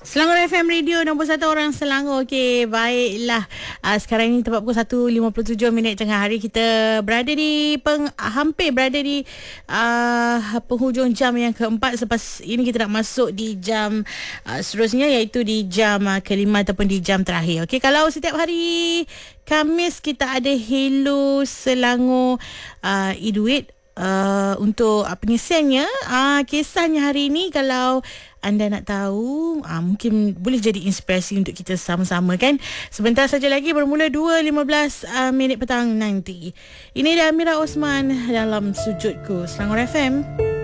Selangor FM Radio nombor 1 orang Selangor. Okey, baiklah. Sekarang ini tepat pukul 1.57 tengah hari. Kita berada di hampir berada di penghujung jam yang keempat. Selepas ini kita nak masuk di jam seterusnya, iaitu di jam kelima ataupun di jam terakhir. Okey, kalau setiap hari Khamis kita ada Hello Selangor e-duit. Untuk pengisiannya, kisahnya hari ini, kalau anda nak tahu, mungkin boleh jadi inspirasi untuk kita sama-sama kan. Sebentar saja lagi, bermula 2.15 petang nanti. Ini dia Amira Osman dalam Sujudku, Selangor FM.